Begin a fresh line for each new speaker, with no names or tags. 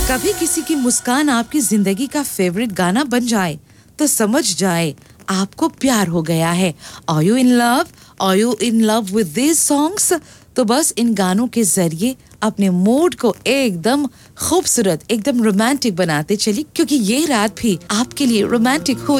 कभी किसी की मुस्कान आपकी जिंदगी का फेवरेट गाना बन जाए तो समझ जाए आपको प्यार हो गया है। Are you in love? Are you in love with these songs? तो बस इन गानों के जरिए अपने मूड को एकदम खूबसूरत, एकदम रोमांटिक बनाते चलिए, क्योंकि ये रात भी आपके लिए रोमांटिक हो